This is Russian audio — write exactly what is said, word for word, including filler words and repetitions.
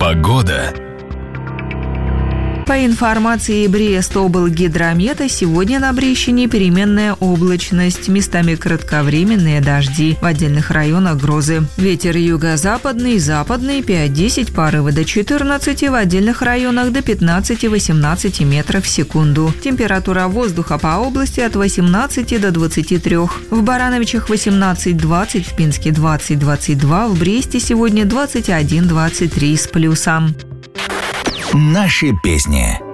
Погода. По информации Брест-облгидромета, сегодня на Брещине переменная облачность, местами кратковременные дожди, в отдельных районах грозы. Ветер юго-западный, западный пять-десять, порывы до четырнадцати, в отдельных районах до пятнадцати-восемнадцати метров в секунду. Температура воздуха по области от восемнадцати до двадцати трёх. В Барановичах восемнадцать-двадцать, в Пинске двадцать-двадцать два, в Бресте сегодня двадцать один-двадцать три с плюсом. Наши песни.